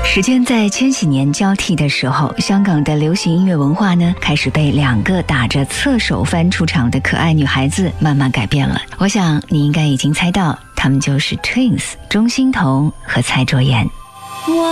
时间在千禧年交替的时候，香港的流行音乐文化呢，开始被两个打着侧手翻出场的可爱女孩子慢慢改变了。我想你应该已经猜到，她们就是 Twins 钟欣桐和蔡卓妍。